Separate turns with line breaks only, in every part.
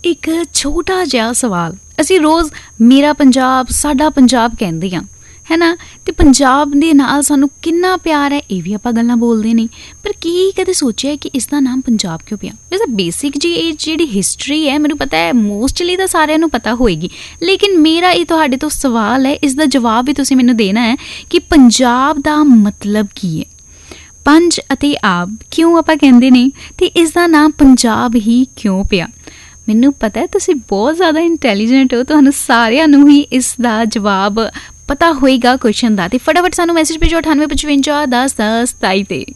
ਇੱਕ ਛੋਟਾ ਜਿਹਾ ਸਵਾਲ, ਅਸੀਂ ਰੋਜ਼ ਮੇਰਾ ਪੰਜਾਬ, ਸਾਡਾ ਪੰਜਾਬ ਕਹਿੰਦੇ ਹਾਂ, ਹੈ ਨਾ। ਅਤੇ ਪੰਜਾਬ ਦੇ ਨਾਲ ਸਾਨੂੰ ਕਿੰਨਾ ਪਿਆਰ ਹੈ, ਇਹ ਵੀ ਆਪਾਂ ਗੱਲਾਂ ਬੋਲਦੇ ਨਹੀਂ। ਪਰ ਕੀ ਕਦੇ ਸੋਚਿਆ ਕਿ ਇਸ ਦਾ ਨਾਮ ਪੰਜਾਬ ਕਿਉਂ ਪਿਆ? ਵੈਸੇ ਬੇਸਿਕ ਜੀ ਇਹ ਜਿਹੜੀ ਹਿਸਟਰੀ ਹੈ ਮੈਨੂੰ ਪਤਾ ਹੈ, ਮੋਸਟਲੀ ਤਾਂ ਸਾਰਿਆਂ ਨੂੰ ਪਤਾ ਹੋਏਗੀ, ਲੇਕਿਨ ਮੇਰਾ ਇਹ ਤੁਹਾਡੇ ਤੋਂ ਸਵਾਲ ਹੈ, ਇਸ ਦਾ ਜਵਾਬ ਵੀ ਤੁਸੀਂ ਮੈਨੂੰ ਦੇਣਾ ਹੈ ਕਿ ਪੰਜਾਬ ਦਾ ਮਤਲਬ ਕੀ ਹੈ। ਪੰਜ ਅਤੇ ਆਬ ਕਿਉਂ ਆਪਾਂ ਕਹਿੰਦੇ ਨੇ, ਅਤੇ ਇਸ ਦਾ ਨਾਮ ਪੰਜਾਬ ਹੀ ਕਿਉਂ ਪਿਆ? ਮੈਨੂੰ ਪਤਾ ਤੁਸੀਂ ਬਹੁਤ ਜ਼ਿਆਦਾ ਇੰਟੈਲੀਜੈਂਟ ਹੋ, ਤੁਹਾਨੂੰ ਸਾਰਿਆਂ ਨੂੰ ਹੀ ਇਸ ਦਾ ਜਵਾਬ ਪਤਾ ਹੋਏਗਾ ਕੁਐਸਚਨ ਦਾ। ਅਤੇ ਫਟਾਫਟ ਸਾਨੂੰ ਮੈਸੇਜ ਭੇਜੋ 9855 10 10 27 'ਤੇ।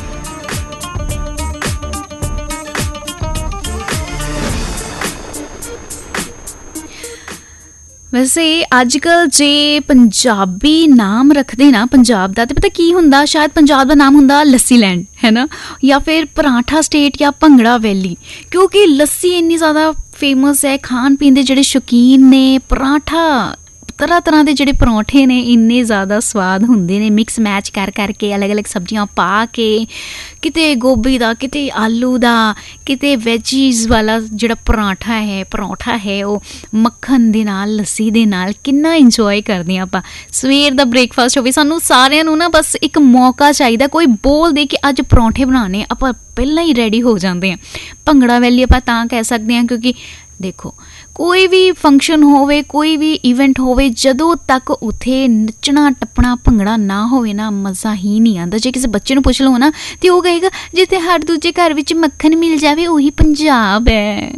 ਵੈਸੇ ਅੱਜ ਕੱਲ੍ਹ ਜੇ ਪੰਜਾਬੀ ਨਾਮ ਰੱਖਦੇ ਨਾ ਪੰਜਾਬ ਦਾ, ਤਾਂ ਪਤਾ ਕੀ ਹੁੰਦਾ? ਸ਼ਾਇਦ ਪੰਜਾਬ ਦਾ ਨਾਮ ਹੁੰਦਾ ਲੱਸੀ ਲੈਂਡ, ਹੈ ਨਾ, ਜਾਂ ਫਿਰ ਪਰਾਂਠਾ ਸਟੇਟ ਜਾਂ ਭੰਗੜਾ ਵੈਲੀ, ਕਿਉਂਕਿ ਲੱਸੀ ਇੰਨੀ ਜ਼ਿਆਦਾ ਫੇਮਸ ਹੈ। ਖਾਣ ਪੀਣ ਦੇ ਜਿਹੜੇ ਸ਼ੌਕੀਨ ਨੇ, ਪਰਾਂਠਾ ਤਰ੍ਹਾਂ ਤਰ੍ਹਾਂ ਦੇ ਜਿਹੜੇ ਪਰੌਂਠੇ ਨੇ ਇੰਨੇ ਜ਼ਿਆਦਾ ਸਵਾਦ ਹੁੰਦੇ ਨੇ, ਮਿਕਸ ਮੈਚ ਕਰ ਕਰਕੇ ਅਲੱਗ ਅਲੱਗ ਸਬਜ਼ੀਆਂ ਪਾ ਕੇ, ਕਿਤੇ ਗੋਭੀ ਦਾ, ਕਿਤੇ ਆਲੂ ਦਾ, ਕਿਤੇ ਵੈਜੀਜ਼ ਵਾਲਾ ਜਿਹੜਾ ਪਰੌਂਠਾ ਹੈ ਉਹ ਮੱਖਣ ਦੇ ਨਾਲ, ਲੱਸੀ ਦੇ ਨਾਲ ਕਿੰਨਾ ਇੰਜੋਏ ਕਰਦੇ ਹਾਂ ਆਪਾਂ। ਸਵੇਰ ਦਾ ਬ੍ਰੇਕਫਾਸਟ ਹੋਵੇ, ਸਾਨੂੰ ਸਾਰਿਆਂ ਨੂੰ ਨਾ ਬਸ ਇੱਕ ਮੌਕਾ ਚਾਹੀਦਾ, ਕੋਈ ਬੋਲ ਦੇ ਕਿ ਅੱਜ ਪਰੌਂਠੇ ਬਣਾਉਣੇ, ਆਪਾਂ ਪਹਿਲਾਂ ਹੀ ਰੈਡੀ ਹੋ ਜਾਂਦੇ ਹਾਂ। ਭੰਗੜਾ ਵੈਲੀ ਆਪਾਂ ਤਾਂ ਕਹਿ ਸਕਦੇ ਹਾਂ ਕਿਉਂਕਿ ਦੇਖੋ, ਕੋਈ ਵੀ ਫੰਕਸ਼ਨ ਹੋਵੇ, ਕੋਈ ਵੀ ਇਵੈਂਟ ਹੋਵੇ, ਜਦੋਂ ਤੱਕ ਉੱਥੇ ਨੱਚਣਾ ਟੱਪਣਾ ਭੰਗੜਾ ਨਾ ਹੋਵੇ ਨਾ, ਮਜ਼ਾ ਹੀ ਨਹੀਂ ਆਉਂਦਾ। ਜੇ ਕਿਸੇ ਬੱਚੇ ਨੂੰ ਪੁੱਛ ਲਓ ਨਾ, ਤੇ ਉਹ ਕਹੇਗਾ ਜਿੱਥੇ ਹਰ ਦੂਜੇ ਘਰ ਵਿੱਚ ਮੱਖਣ ਮਿਲ ਜਾਵੇ ਉਹੀ ਪੰਜਾਬ ਹੈ।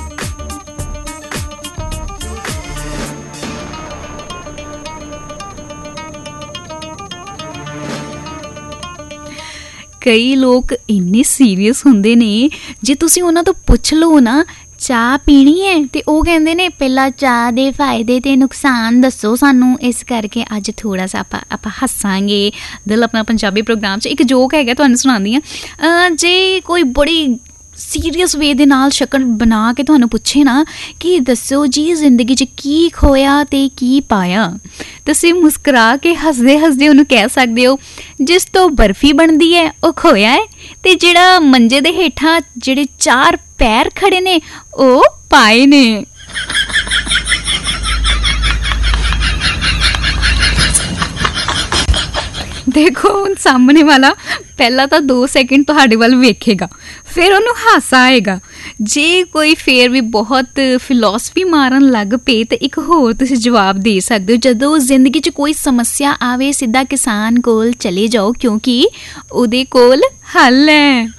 ਕਈ ਲੋਕ ਇੰਨੇ ਸੀਰੀਅਸ ਹੁੰਦੇ ਨੇ, ਜੇ ਤੁਸੀਂ ਉਹਨਾਂ ਤੋਂ ਪੁੱਛ ਲਓ ਨਾ ਚਾਹ ਪੀਣੀ ਹੈ, ਅਤੇ ਉਹ ਕਹਿੰਦੇ ਨੇ ਪਹਿਲਾਂ ਚਾਹ ਦੇ ਫਾਇਦੇ ਅਤੇ ਨੁਕਸਾਨ ਦੱਸੋ ਸਾਨੂੰ। ਇਸ ਕਰਕੇ ਅੱਜ ਥੋੜ੍ਹਾ ਸਾ ਆਪਾਂ ਹੱਸਾਂਗੇ। ਦਿਲ ਆਪਣਾ ਪੰਜਾਬੀ ਪ੍ਰੋਗਰਾਮ 'ਚ ਇੱਕ ਜੋਕ ਹੈਗਾ, ਤੁਹਾਨੂੰ ਸੁਣਾਉਂਦੀ ਹਾਂ। ਜੇ ਕੋਈ ਬੜੀ ਸੀਰੀਅਸ ਵੇ ਦੇ ਨਾਲ ਸ਼ਕਲ ਬਣਾ ਕੇ ਤੁਹਾਨੂੰ ਪੁੱਛੇ ਨਾ ਕਿ ਦੱਸੋ ਜੀ ਜ਼ਿੰਦਗੀ 'ਚ ਕੀ ਖੋਇਆ ਅਤੇ ਕੀ ਪਾਇਆ, ਤੁਸੀਂ ਮੁਸਕਰਾ ਕੇ ਹੱਸਦੇ ਹੱਸਦੇ ਉਹਨੂੰ ਕਹਿ ਸਕਦੇ ਹੋ, ਜਿਸ ਤੋਂ ਬਰਫੀ ਬਣਦੀ ਹੈ ਉਹ ਖੋਇਆ ਹੈ, ਅਤੇ ਜਿਹੜਾ ਮੰਜੇ ਦੇ ਹੇਠਾਂ ਜਿਹੜੇ 4 ਪੈਰ ਖੜੇ ਨੇ ਉਹ ਪਾਏ ਨੇ। ਦੇਖੋ, ਹੁਣ ਸਾਹਮਣੇ ਵਾਲਾ ਪਹਿਲਾਂ ਤਾਂ 2 ਸੈਕਿੰਡ ਤੁਹਾਡੇ ਵੱਲ ਵੇਖੇਗਾ, ਫਿਰ ਉਹਨੂੰ ਹਾਸਾ ਆਏਗਾ। ਜੇ ਕੋਈ ਫੇਰ ਵੀ ਬਹੁਤ ਫਿਲੋਸਫੀ ਮਾਰਨ ਲੱਗ ਪਏ ਤਾਂ ਇੱਕ ਹੋਰ ਤੁਸੀਂ ਜਵਾਬ ਦੇ ਸਕਦੇ ਹੋ, ਜਦੋਂ ਜ਼ਿੰਦਗੀ 'ਚ ਕੋਈ ਸਮੱਸਿਆ ਆਵੇ ਸਿੱਧਾ ਕਿਸਾਨ ਕੋਲ ਚਲੇ ਜਾਓ, ਕਿਉਂਕਿ ਉਹਦੇ ਕੋਲ ਹੱਲ ਹੈ।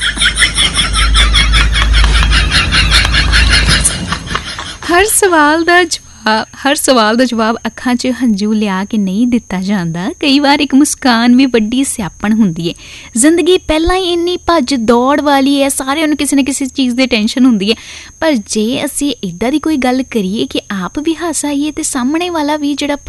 ਹਰ ਸਵਾਲ ਦਾ ਜਵਾਬ ਅੱਖਾਂ 'ਚ ਹੰਝੂ ਲਿਆ ਕੇ ਨਹੀਂ ਦਿੱਤਾ ਜਾਂਦਾ। ਕਈ ਵਾਰ ਇੱਕ ਮੁਸਕਾਨ ਵੀ ਵੱਡੀ ਸਿਆਪਣ ਹੁੰਦੀ ਹੈ। ਜ਼ਿੰਦਗੀ ਪਹਿਲਾਂ ਹੀ ਇੰਨੀ ਭੱਜ ਦੌੜ ਵਾਲੀ ਹੈ, ਸਾਰਿਆਂ ਨੂੰ ਕਿਸੇ ਨਾ ਕਿਸੇ ਚੀਜ਼ ਦੀ ਟੈਨਸ਼ਨ ਹੁੰਦੀ ਹੈ, ਪਰ ਜੇ ਅਸੀਂ ਇੱਦਾਂ ਦੀ ਕੋਈ ਗੱਲ ਕਰੀਏ ਕਿ ਆਪ ਵੀ ਹੱਸ ਆਈਏ ਅਤੇ ਸਾਹਮਣੇ ਵਾਲਾ ਵੀ ਜਿਹੜਾ